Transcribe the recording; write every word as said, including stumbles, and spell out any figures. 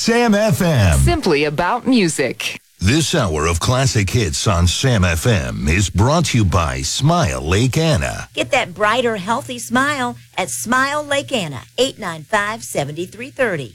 Sam F M. Simply about music. This hour of classic hits on Sam F M is brought to you by Smile Lake Anna. Get that brighter, healthy smile at Smile Lake Anna, eight nine five, seven three three zero.